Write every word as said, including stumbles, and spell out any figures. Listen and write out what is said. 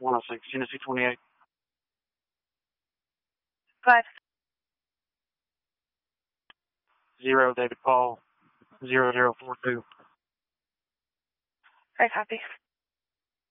one oh six, Genesee twenty-eight. Five. Zero, David Paul, zero zero four two. I copy.